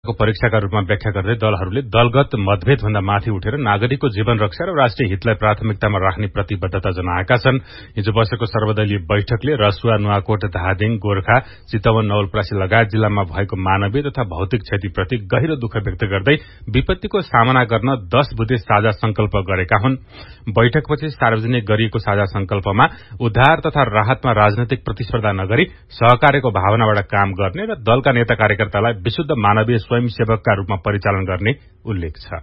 को परीक्षाका रूपमा व्याख्या गर्दै दलहरूले दलगत मतभेदभन्दा माथि उठेर नागरिकको जीवन रक्षा र राष्ट्रिय हितलाई प्राथमिकतामा राख्ने प्रतिबद्धता जनाएका छन्। हिजो बसेको सर्वदलीय बैठकले रसुवा, नुवाकोट, धादिङ, गोर्खा, चितवन, नवलपरासी लगायत जिल्लामा भएको मानवीय तथा भौतिक क्षतिप्रति गहिरो दुःख व्यक्त गर्दै विपत्तिको सामना गर्न 10 बुँदे साझा संकल्प गरेका हुन्। बैठकपछि सार्वजनिक गरिएको साझा संकल्पमा उद्धार तथा राहतमा राजनैतिक प्रतिस्पर्धा नगरी सहकार्यको भावनाबाट काम गर्ने र दलका नेता कार्यकर्तालाई विशुद्ध मानवीय स्वयंसेवकका रूपमा परिचालन गर्ने उल्लेख छ।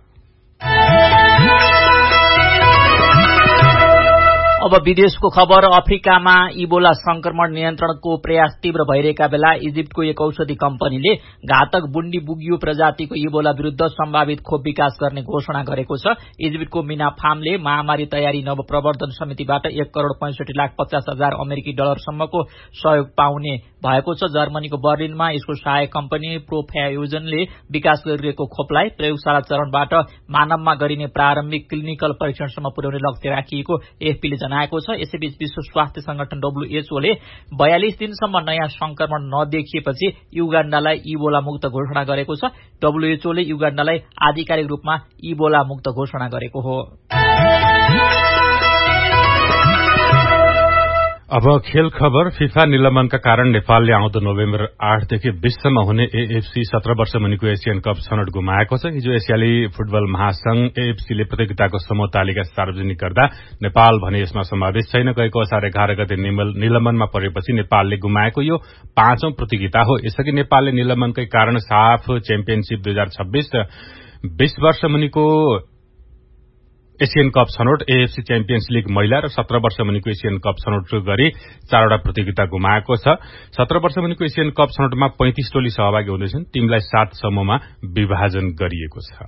अब विदेशको खबर। अफ्रिकामा इबोला संक्रमण नियन्त्रणको प्रयास तीव्र भइरहेका बेला इजिप्टको एक औषधि कम्पनीले घातक बुन्डी बुगियो प्रजातिको इबोला विरूद्ध सम्भावित खोप विकास गर्ने घोषणा गरेको छ। इजिप्टको मिना फार्मले महामारी तयारी नवप्रवर्धन समितिबाट $1,65,50,000 अमेरिकी डलरसम्मको सहयोग पाउने भएको छ। जर्मनीको बर्लिनमा यसको सहायक कम्पनी प्रोफ्यायोजनले विकास गरिरहेको खोपलाई प्रयोगशाला चरणबाट मानवमा गरिने प्रारम्भिक क्लिनिकल परीक्षणसम्म पुर्याउने लक्ष्य राखिएको एएफपीले जनाएको छ। यसैबीच विश्व स्वास्थ्य संगठन WHO ले 42 दिनसम्म नयाँ संक्रमण नदेखिएपछि युगाण्डालाई इबोला मुक्त घोषणा गरेको छ। WHO ले युगाण्डालाई आधिकारिक रूपमा इबोला मुक्त घोषणा गरेको हो। अब खेल खबर। फिफा निलम्बनका कारण नेपालले आउँदो नोभेम्बर 8 देखि 20 सम्म हुने एएफसी 17 वर्ष मुनिको एसियन कप छनौट गुमाएको छ। हिजो एसियाली फुटबल महासंघ एएफसीले प्रतियोगिताको समूह तालिका सार्वजनिक गर्दा नेपाल भने यसमा समावेश छैन। गएको असार 11 गते निलम्बनमा परेपछि नेपालले गुमाएको यो 5औं प्रतियोगिता हो। यसअघि नेपालले निलम्बनकै कारण साफ च्याम्पियनशिप 2026, 20 वर्ष मुनिको एसियन कप छनौट, एएफसी च्याम्पियन्स लीग महिला र 17 वर्ष मुनिको एसियन कप छनौट गरी 4वटा प्रतियोगिता गुमाएको छ। 17 वर्ष मुनिको एसियन कप छनौटमा 35 टोली सहभागी हुँदैछन्। टिमलाई 7 समूहमा विभाजन गरिएको छ।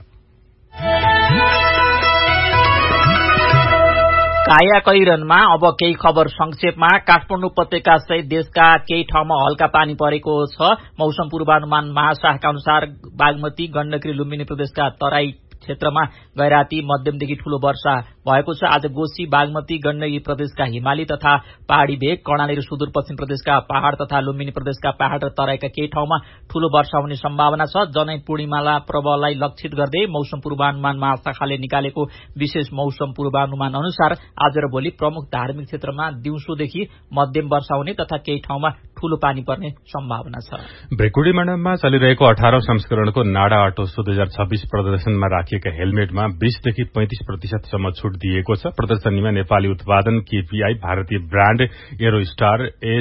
कायाकैरनमा अब केही खबर संक्षेपमा। काठमाडौँ उपत्यका सहित देशका केही ठाउँमा हल्का पानी परेको छ। मौसम पूर्वानुमान महाशाखाका अनुसार बागमती, गण्डकी, लुम्बिनी प्रदेशका तराई क्षेत्रमा गैराती मध्यमदेखि ठूलो वर्षा भएको छ। आज गोसी, बागमती, गण्डकी प्रदेशका हिमाली तथा पहाड़ी भेग, कर्णाली र सुदूरपश्चिम प्रदेशका पहाड़ तथा लुम्बिनी प्रदेशका पहाड़ र तराईका केही ठाउँमा ठूलो वर्षा हुने सम्भावना छ। जनै पूर्णिमाला पर्वलाई लक्षित गर्दै मौसम पूर्वानुमान महाशाखाले निकालेको विशेष मौसम पूर्वानुमान अनुसार आज र भोलि प्रमुख धार्मिक क्षेत्रमा दिउँसोदेखि मध्यम वर्षा हुने तथा केही ठाउँमा ठूलो पानी पर्ने सम्भावना छ। भ्रेकुडी मण्डपमा चलिरहेको 18औं संस्करणको नाडा अटोसो 2026 प्रदर्शनमा राखिएका हेलमेटमा 20 देखि 35% सम्म छुट दिएको छ। प्रदर्शनीमा नेपाली उत्पादन केपीआई, भारतीय ब्रान्ड एरोस्टार,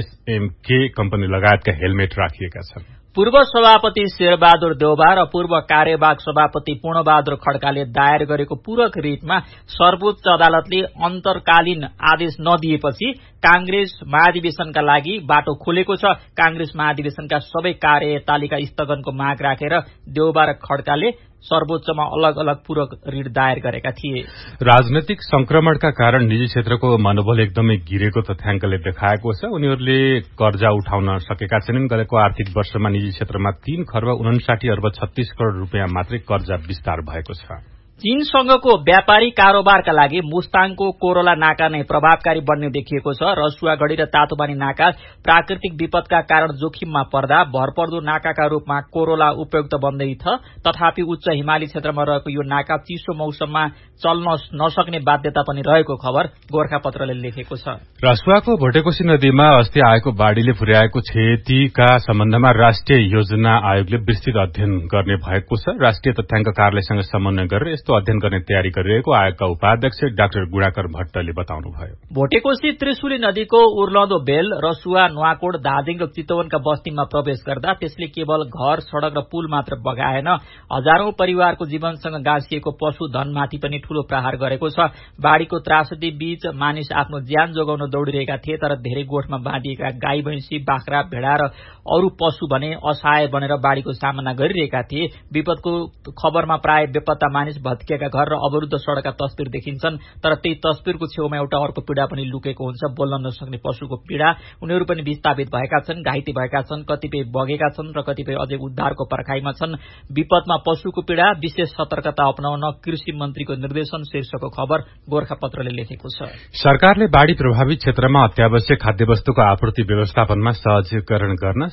एसएमके कम्पनी लगायतका हेलमेट राखिएका छन्। पूर्व सभापति शेरबहादुर देउबा र पूर्व कार्यवाहक सभापति पूर्णबहादुर खड्काले दायर गरेको पूरक रिटमा सर्वोच्च अदालतले अन्तर्कालीन आदेश नदिएपछि कांग्रेस महाधिवेशनका लागि बाटो खोलेको छ। कांग्रेस महाधिवेशनका सबै कार्यतालिका स्थगनको माग राखेर देउबा र खड्काले सर्वोच्चमा अलग अलग पूरक रिट दायर गरेका थिए। राजनैतिक संक्रमणका कारण निजी क्षेत्रको मनोबल एकदमै गिरेको तथ्याङ्कले देखाएको छ। उनीहरूले कर्जा उठाउन सकेका छैनन्। गएको आर्थिक वर्षमा निजी क्षेत्रमा 3 खर्ब 59 अर्ब 36 करोड़ रूपियाँ मात्रै कर्जा विस्तार भएको छ। चीनसँगको व्यापारिक कारोबारका लागि मुस्ताङको कोरोला नाका नै प्रभावकारी बन्ने देखिएको छ। रसुवागढ़ी र तातोबानी नाका प्राकृतिक विपदका कारण जोखिममा पर्दा भरपर्दो नाकाका रूपमा कोरोला उपयुक्त बन्दै छ। तथापि उच्च हिमाली क्षेत्रमा रहेको यो नाका चिसो मौसममा चल्न नसक्ने बाध्यता पनि रहेको खबर गोर्खापत्रले लेखेको छ। रसुवाको भोटेकोशी नदीमा अस्ति आएको बाढ़ीले पुर्याएको क्षतिका सम्बन्धमा राष्ट्रिय योजना आयोगले विस्तृत अध्ययन गर्ने भएको छ। राष्ट्रिय तथ्याङ्क कार्यालयसँग समन्वय गरेर यस्तो अध्ययन गर्ने तयारी गरिरहेको आयोगका उपाध्यक्ष डाक्टर गुणाकर भट्टले बताउनुभयो। भोटेकोशी त्रिशुली नदीको उर्लदो बेल रसुवा, नुवाकोट, धादिङ र चितवनका बस्तीमा प्रवेश गर्दा त्यसले केवल घर, सड़क र पुल मात्र बगाएन, हजारौं परिवारको जीवनसँग गाँसिएको पशुधनमाथि पनि ठूलो प्रहार गरेको छ। बाढ़ीको त्रासदी बीच मानिस आफ्नो ज्यान जोगाउन दौड़िरहेका थिए, तर धेरै गोठमा बाँधिएका गाई, भैंसी, बाख्रा, भेडा र अरू पशु भने असहाय बनेर बाढ़ीको सामना गरिरहेका थिए। विपदको खबरमा प्राय बेपत्ता मानिस, भत्किएका घर र अवरुद्ध सड़कका तस्बिर देखिन्छन्। तर त्यही तस्बिरको छेउमा एउटा अर्को पीड़ा पनि लुकेको हुन्छ, बोल्न नसक्ने पशुको पीड़ा। उनीहरू पनि विस्थापित भएका छन्, घाइते भएका छन्, कतिपय बगेका छन् र कतिपय अझै उद्धारको पर्खाइमा छन्। विपदमा पशुको पीड़ा, विशेष सतर्कता अपनाउन कृषि मन्त्रीको निर्देशन शीर्षकको खबर गोर्खापत्रले लेखेको छ। सरकारले बाढ़ी प्रभावित क्षेत्रमा अत्यावश्यक खाद्यवस्तुको आपूर्ति व्यवस्थापनमा सहजीकरण गर्न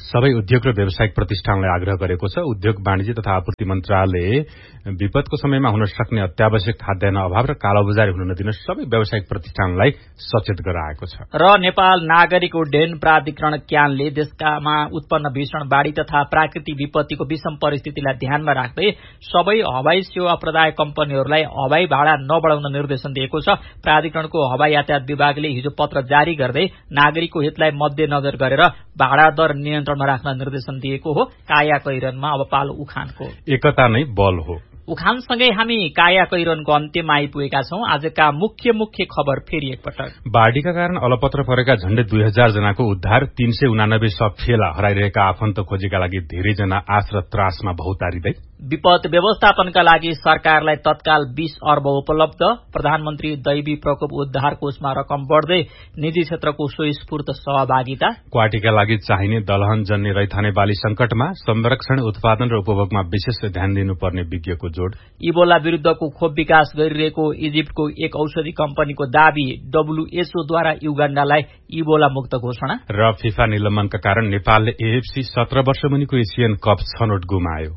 सबै उद्योग र व्यावसायिक प्रतिष्ठानलाई आग्रह गरेको छ। उद्योग वाणिज्य तथा आपूर्ति मन्त्रालयले विपदको समयमा हुन सक्ने अत्यावश्यक खाद्यान्न अभाव र कालोबजारी हुन नदिन सबै व्यावसायिक प्रतिष्ठानलाई सचेत गराएको छ। र नेपाल नागरिक उड्डयन प्राधिकरण क्यानले देशमा उत्पन्न भीषण बाढ़ी तथा प्राकृतिक विपत्तिको विषम परिस्थितिलाई ध्यानमा राख्दै सबै हवाई सेवा प्रदायक कम्पनीहरूलाई हवाई भाडा नबढाउन निर्देशन दिएको छ। प्राधिकरणको हवाई यातायात विभागले हिजो पत्र जारी गर्दै नागरिकको हितलाई मध्यनजर गरेर भाडा दर नियन्त्रणमा राख्न निर्देशन दिएको हो। काया कैरनमा अब पालो उखानको। एकता नै बल हो। उखानसँगै हामी काया कैरनको अन्त्यमा आइपुगेका छौं। आजका मुख्य खबर फेरि एकपटक। बाढ़ीका कारण अलपत्र परेका झण्डै 2000 जनाको उद्धार, 389 शव फेला, हराइरहेका आफन्त खोजीका लागि धेरैजना आश र त्रासमा भौतारिँदै। विपद व्यवस्थापनका लागि सरकारलाई तत्काल 20 अर्ब उपलब्ध। प्रधानमन्त्री दैवी प्रकोप उद्धार कोषमा रकम बढ्दै, निजी क्षेत्रको स्वस्फूर्त सहभागिता। क्वाटीका लागि चाहिने दलहन जन्य रैथाने बाली संकटमा, संरक्षण, उत्पादन र उपभोगमा विशेष ध्यान दिनुपर्ने विज्ञको जोड। इबोला विरूद्धको खोप विकास गरिरहेको इजिप्टको एक औषधि कम्पनीको दावी, WHO द्वारा युगाण्डालाई इबोला मुक्त घोषणा। र फिफा निलम्बनका कारण नेपालले AFC 17 वर्ष मुनिको एसियन कप छनौट गुमायो।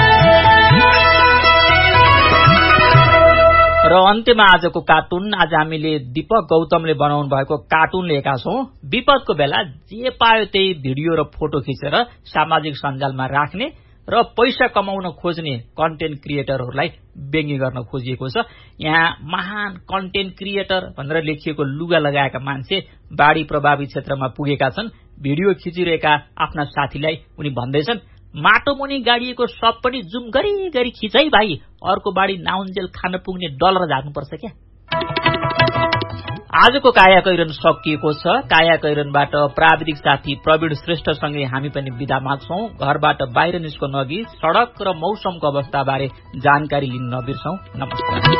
र अन्त्यमा आजको कार्टुन। आज हामीले दीपक गौतमले बनाउनु भएको कार्टुन लिएका छौं। विपदको बेला जे पायो त्यही भिडियो र फोटो खिचेर सामाजिक सञ्जालमा राख्ने र पैसा कमाउन खोज्ने कन्टेन्ट क्रिएटरहरूलाई व्यङ्ग्य गर्न खोजिएको छ। यहाँ महान कन्टेन्ट क्रिएटर भनेर लेखिएको लुगा लगाएका मान्छे बाढ़ी प्रभावित क्षेत्रमा पुगेका छन्। भिडियो खिचिरहेका आफ्ना साथीलाई उनी भन्दैछन्, माटो मुनि गाडिएको सब पनि जुम गरी खिच है भाइ, अर्को बाढी नाउन्जेल खान पुग्ने डलर झार्नुपर्छ क्या। आजको काया कैरन सकिएको छ। काया कैरनबाट प्राविधिक साथी प्रवीण श्रेष्ठसँगै हामी पनि बिदा माग्छौं। घरबाट बाहिर निस्कन अघि सड़क र मौसमको अवस्थाबारे जानकारी लिन नबिर्सौं। नमस्कार।